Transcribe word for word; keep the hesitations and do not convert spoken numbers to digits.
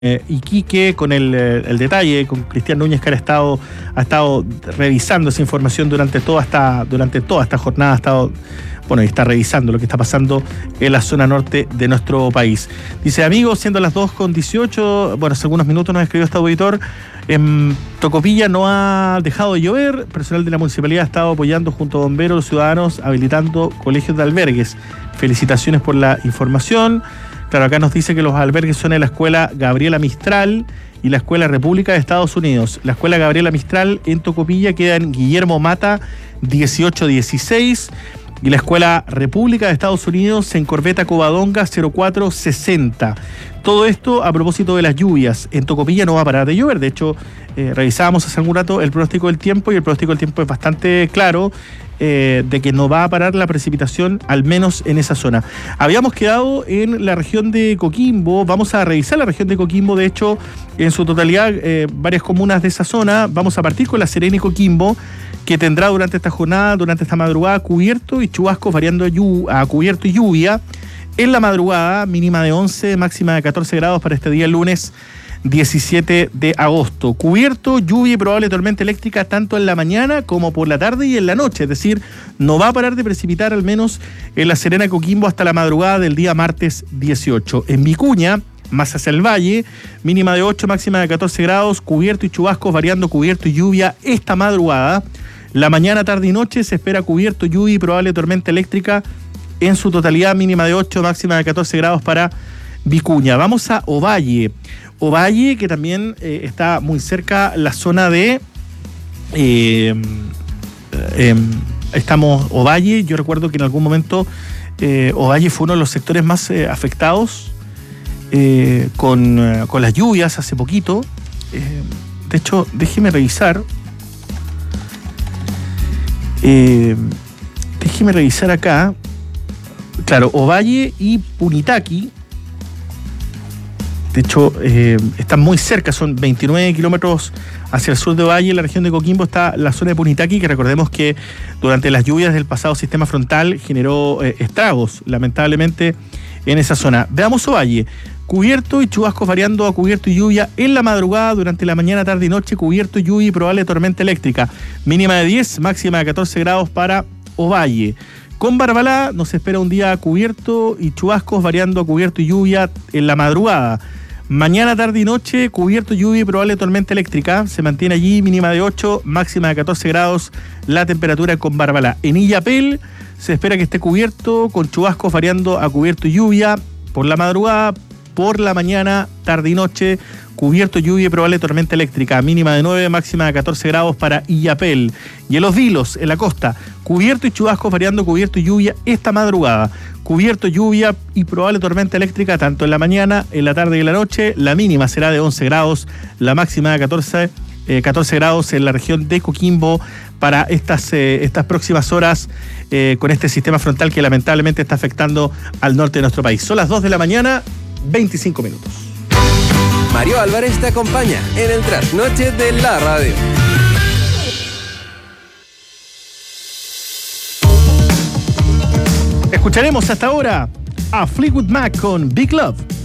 Eh, Iquique, con el, el detalle, con Cristian Núñez, que ha estado, ha estado revisando esa información durante toda esta, durante toda esta jornada, ha estado, bueno, y está revisando lo que está pasando en la zona norte de nuestro país. Dice, amigos, siendo las dos con dieciocho, bueno, hace algunos minutos nos escribió este auditor, en Tocopilla no ha dejado de llover, personal de la municipalidad ha estado apoyando junto a bomberos, los ciudadanos, habilitando colegios de albergues. Felicitaciones por la información. Claro, acá nos dice que los albergues son en la Escuela Gabriela Mistral y la Escuela República de Estados Unidos. La Escuela Gabriela Mistral en Tocopilla queda en Guillermo Mata dieciocho dieciséis y la Escuela República de Estados Unidos en Corbeta Covadonga cero cuatro sesenta. Todo esto a propósito de las lluvias. En Tocopilla no va a parar de llover. De hecho, eh, revisábamos hace algún rato el pronóstico del tiempo y el pronóstico del tiempo es bastante claro. Eh, de que no va a parar la precipitación, al menos en esa zona. Habíamos quedado en la región de Coquimbo, vamos a revisar la región de Coquimbo, de hecho, en su totalidad, eh, varias comunas de esa zona. Vamos a partir con La Serena y Coquimbo, que tendrá durante esta jornada, durante esta madrugada, cubierto y chubascos variando a cubierto y lluvia. En la madrugada, mínima de once, máxima de catorce grados para este día lunes diecisiete de agosto. Cubierto, lluvia y probable tormenta eléctrica tanto en la mañana como por la tarde y en la noche. Es decir, no va a parar de precipitar al menos en La Serena y Coquimbo hasta la madrugada del día martes dieciocho. En Vicuña, más hacia el valle, mínima de ocho, máxima de catorce grados, cubierto y chubascos variando cubierto y lluvia esta madrugada. La mañana, tarde y noche se espera cubierto, lluvia y probable tormenta eléctrica en su totalidad, mínima de ocho, máxima de catorce grados para Vicuña. Vamos a Ovalle. Ovalle, que también eh, está muy cerca la zona de... Eh, eh, estamos Ovalle, yo recuerdo que en algún momento eh, Ovalle fue uno de los sectores más eh, afectados eh, con, eh, con las lluvias hace poquito. Eh, de hecho, déjeme revisar. Eh, déjeme revisar acá. Claro, Ovalle y Punitaqui. De hecho, eh, están muy cerca, son veintinueve kilómetros hacia el sur de Ovalle. En la región de Coquimbo está la zona de Punitaqui, que recordemos que durante las lluvias del pasado sistema frontal generó eh, estragos, lamentablemente, en esa zona. Veamos Ovalle. Cubierto y chubascos variando a cubierto y lluvia en la madrugada, durante la mañana, tarde y noche, cubierto, lluvia y probable tormenta eléctrica. Mínima de diez, máxima de catorce grados para Ovalle. Con Barbalá nos espera un día cubierto y chubascos variando a cubierto y lluvia en la madrugada. Mañana, tarde y noche, cubierto, lluvia y probable tormenta eléctrica. Se mantiene allí, mínima de ocho, máxima de catorce grados, la temperatura con Barbalá. En Illapel se espera que esté cubierto, con chubascos variando a cubierto y lluvia por la madrugada, por la mañana, tarde y noche, cubierto, lluvia y probable tormenta eléctrica, mínima de nueve, máxima de catorce grados para Illapel. Y en Los Vilos, en la costa, cubierto y chubascos variando cubierto y lluvia esta madrugada. Cubierto, lluvia y probable tormenta eléctrica tanto en la mañana, en la tarde y en la noche. La mínima será de once grados, la máxima de catorce, eh, catorce grados en la región de Coquimbo para estas, eh, estas próximas horas eh, con este sistema frontal que lamentablemente está afectando al norte de nuestro país. Son las dos de la mañana, veinticinco minutos. Mario Álvarez te acompaña en el trasnoche de la radio. Escucharemos hasta ahora a Fleetwood Mac con Big Love.